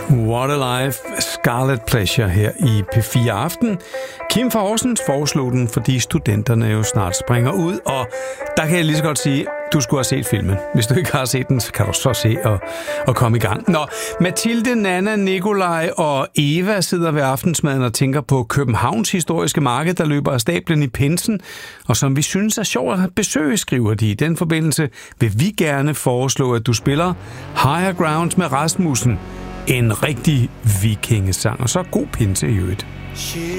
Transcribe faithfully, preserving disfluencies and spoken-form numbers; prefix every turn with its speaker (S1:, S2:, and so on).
S1: What a Life, Scarlet Pleasure her i P fire Aften. Kim fra Horsens foreslog den, fordi studenterne jo snart springer ud, og der kan jeg lige så godt sige, du skulle have set filmen. Hvis du ikke har set den, så kan du så se og, og komme i gang. Nå, Mathilde, Nana, Nikolaj og Eva sidder ved aftensmaden og tænker på Københavns historiske marked, der løber af stablen i pinsen, og som vi synes er sjovt at besøge, skriver de. I den forbindelse vil vi gerne foreslå, at du spiller Higher Ground med Rasmussen. En rigtig vikingesang, og så god pinse i øvrigt.